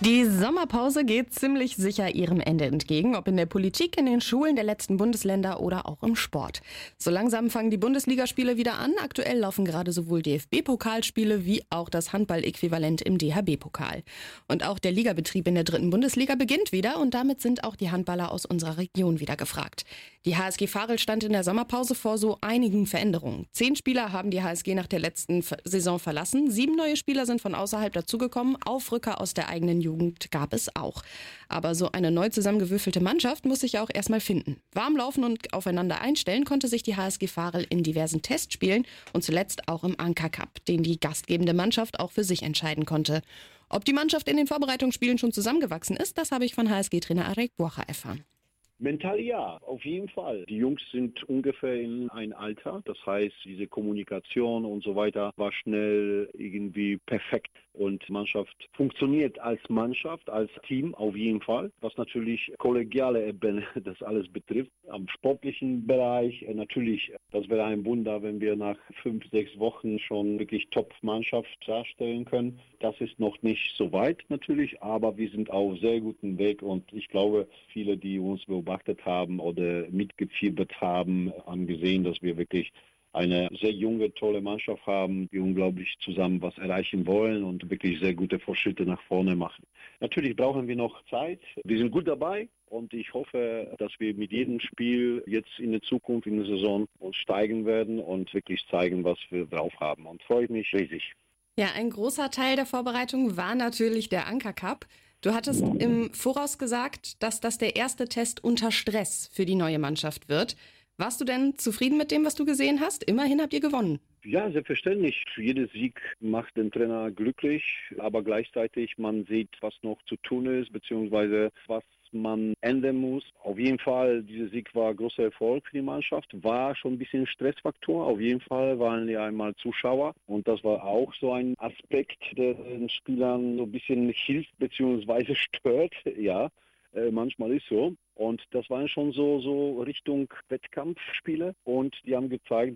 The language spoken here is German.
Die Sommerpause geht ziemlich sicher ihrem Ende entgegen, ob in der Politik, in den Schulen der letzten Bundesländer oder auch im Sport. So langsam fangen die Bundesligaspiele wieder an. Aktuell laufen gerade sowohl DFB-Pokalspiele wie auch das Handball-Äquivalent im DHB-Pokal. Und auch der Ligabetrieb in der 3. Bundesliga beginnt wieder und damit sind auch die Handballer aus unserer Region wieder gefragt. Die HSG Varel stand in der Sommerpause vor so einigen Veränderungen. 10 Spieler haben die HSG nach der letzten Saison verlassen. 7 neue Spieler sind von außerhalb dazugekommen. Aufrücker aus der eigenen Jugend gab es auch. Aber so eine neu zusammengewürfelte Mannschaft muss sich auch erstmal finden. Warm laufen und aufeinander einstellen konnte sich die HSG Varel in diversen Testspielen und zuletzt auch im Anker Cup, den die gastgebende Mannschaft auch für sich entscheiden konnte. Ob die Mannschaft in den Vorbereitungsspielen schon zusammengewachsen ist, das habe ich von HSG-Trainer Arek Buacha erfahren. Mental ja, auf jeden Fall. Die Jungs sind ungefähr in ein Alter. Das heißt, diese Kommunikation und so weiter war schnell irgendwie perfekt. Und Mannschaft funktioniert als Mannschaft, als Team auf jeden Fall. Was natürlich kollegiale Ebene das alles betrifft. Am sportlichen Bereich natürlich, das wäre ein Wunder, wenn wir nach 5, 6 Wochen schon wirklich Top-Mannschaft darstellen können. Das ist noch nicht so weit natürlich, aber wir sind auf sehr gutem Weg und ich glaube, viele, die uns beobachtet haben oder mitgefiebert haben, haben gesehen, dass wir wirklich eine sehr junge, tolle Mannschaft haben, die unglaublich zusammen was erreichen wollen und wirklich sehr gute Fortschritte nach vorne machen. Natürlich brauchen wir noch Zeit. Wir sind gut dabei und ich hoffe, dass wir mit jedem Spiel jetzt in der Zukunft, in der Saison uns steigen werden und wirklich zeigen, was wir drauf haben. Und freue mich riesig. Ja, ein großer Teil der Vorbereitung war natürlich der Anker Cup. Du hattest im Voraus gesagt, dass das der erste Test unter Stress für die neue Mannschaft wird. Warst du denn zufrieden mit dem, was du gesehen hast? Immerhin habt ihr gewonnen. Ja, selbstverständlich. Jeder Sieg macht den Trainer glücklich, aber gleichzeitig man sieht, was noch zu tun ist, beziehungsweise was man ändern muss. Auf jeden Fall, dieser Sieg war ein großer Erfolg für die Mannschaft, war schon ein bisschen Stressfaktor. Auf jeden Fall waren ja einmal Zuschauer und das war auch so ein Aspekt, der den Spielern so ein bisschen hilft, beziehungsweise stört, ja. Manchmal ist so. Und das waren schon so Richtung Wettkampfspiele und die haben gezeigt,